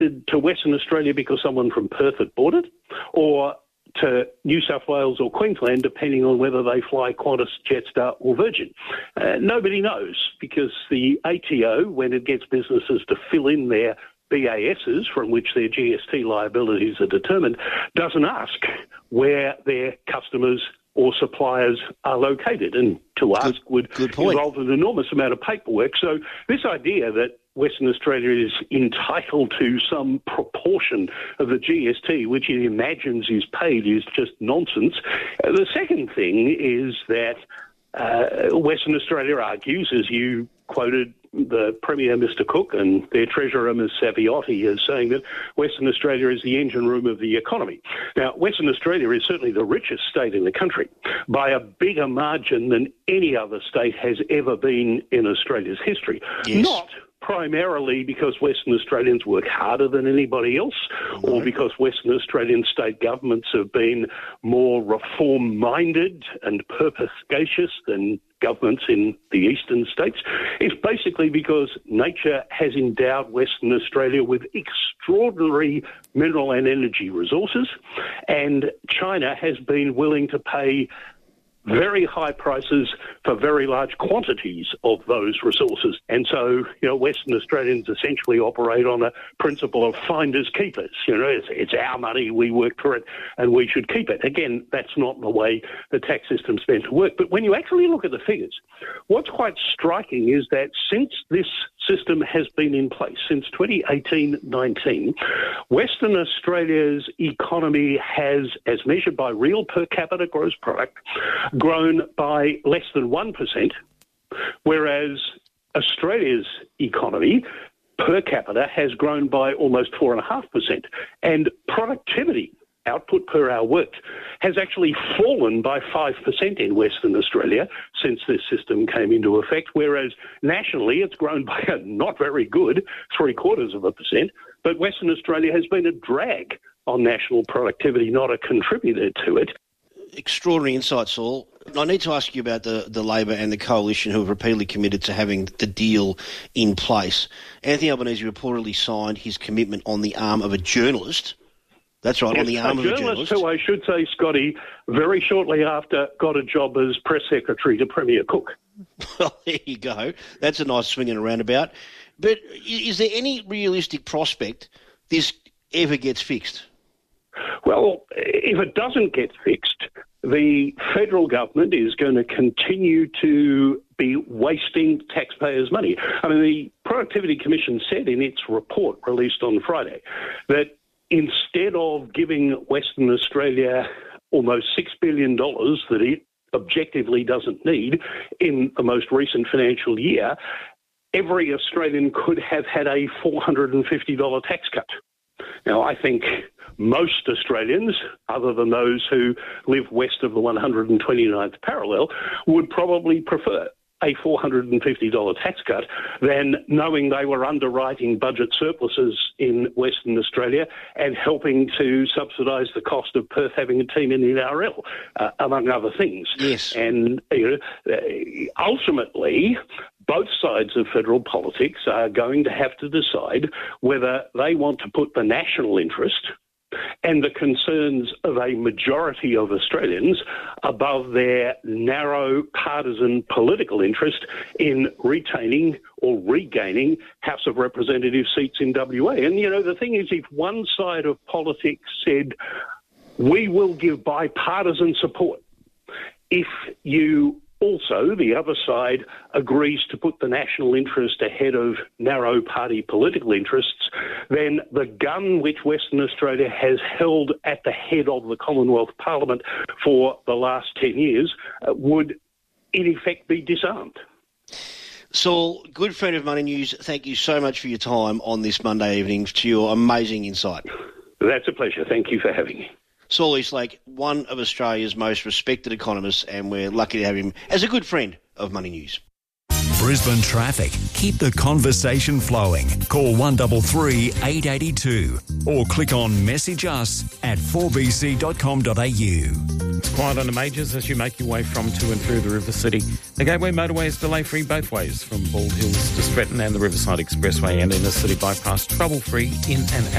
to Western Australia because someone from Perth had bought it, or to New South Wales or Queensland, depending on whether they fly Qantas, Jetstar or Virgin. Nobody knows, because the ATO, when it gets businesses to fill in their BASs from which their GST liabilities are determined, doesn't ask where their customers or suppliers are located, and to ask would involve an enormous amount of paperwork. So this idea that Western Australia is entitled to some proportion of the GST which it imagines is paid is just nonsense. The second thing is that Western Australia argues, as you quoted the Premier, Mr Cook, and their Treasurer, Ms Saviotti, as saying that Western Australia is the engine room of the economy. Now, Western Australia is certainly the richest state in the country by a bigger margin than any other state has ever been in Australia's history. Yes. Not primarily because Western Australians work harder than anybody else, or because Western Australian state governments have been more reform-minded and purpose-gacious than governments in the eastern states. It's basically because nature has endowed Western Australia with extraordinary mineral and energy resources, and China has been willing to pay very high prices for very large quantities of those resources. And so, Western Australians essentially operate on a principle of finders keepers. It's our money, we work for it, and we should keep it. Again, that's not the way the tax system's meant to work. But when you actually look at the figures, what's quite striking is that since this system has been in place, since 2018-19, Western Australia's economy has, as measured by real per capita gross product, grown by less than 1%, whereas Australia's economy per capita has grown by almost 4.5%. And productivity, output per hour worked, has actually fallen by 5% in Western Australia since this system came into effect, whereas nationally it's grown by a not very good 0.75%, but Western Australia has been a drag on national productivity, not a contributor to it. Extraordinary insight, Saul. I need to ask you about the Labor and the Coalition, who have repeatedly committed to having the deal in place. Anthony Albanese reportedly signed his commitment on the arm of a journalist. That's right, yes, on the arm of a journalist. Who, I should say, Scotty, very shortly after got a job as press secretary to Premier Cook. Well, there you go. That's a nice swing and a roundabout. But is there any realistic prospect this ever gets fixed? Well, if it doesn't get fixed, the federal government is going to continue to be wasting taxpayers' money. I mean, the Productivity Commission said in its report released on Friday that instead of giving Western Australia almost $6 billion that it objectively doesn't need in the most recent financial year, every Australian could have had a $450 tax cut. Now, I think most Australians, other than those who live west of the 129th parallel, would probably prefer a $450 tax cut than knowing they were underwriting budget surpluses in Western Australia and helping to subsidise the cost of Perth having a team in the NRL, among other things. Yes. And ultimately, both sides of federal politics are going to have to decide whether they want to put the national interest and the concerns of a majority of Australians above their narrow partisan political interest in retaining or regaining House of Representatives seats in WA. And, the thing is, if one side of politics said, we will give bipartisan support, if you also, the other side agrees to put the national interest ahead of narrow party political interests, then the gun which Western Australia has held at the head of the Commonwealth Parliament for the last 10 years would, in effect, be disarmed. Saul, good friend of Money News, thank you so much for your time on this Monday evening, to your amazing insight. That's a pleasure. Thank you for having me. Saul Eastlake, one of Australia's most respected economists, and we're lucky to have him as a good friend of Money News. Brisbane traffic. Keep the conversation flowing. Call 133 882 or click on Message Us at 4bc.com.au. It's quiet on the majors as you make your way from to and through the River City. The Gateway Motorway is delay-free both ways from Bald Hills to Stretton, and the Riverside Expressway and Inner City Bypass trouble-free in and